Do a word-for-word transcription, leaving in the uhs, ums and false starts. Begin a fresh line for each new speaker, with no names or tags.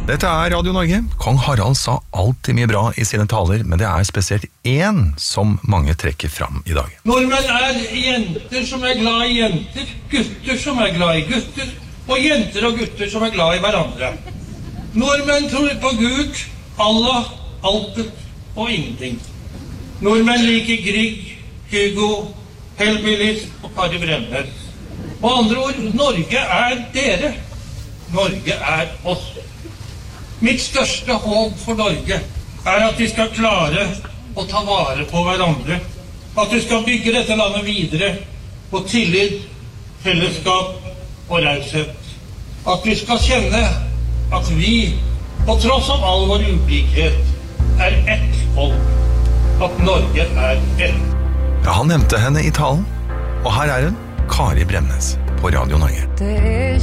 Dette er Radio Norge. Kong Harald sa alltid mye bra i sine taler, men det er spesielt én som mange trekker fram i dag.
Nordmenn er jenter som er glad i jenter, gutter som er glad i gutter, og jenter og gutter som er glad i hverandre. Nordmenn tror på Gud, Allah, altet og ingenting. Nordmenn liker Grieg, Hugo, Hellbillies og Kari Bremnes. På andre ord, Norge er dere. Norge er oss. Mitt største håp for Norge er at vi skal klare å ta vare på hverandre. At vi skal bygge dette landet videre på tillit, fellesskap og raushet. At vi skal kjenne at vi, på tross av all vår ulikhet, er ett folk. At Norge er ett.
Ja, han nevnte henne i talen, og her er hun, Kari Bremnes, på Radio Norge.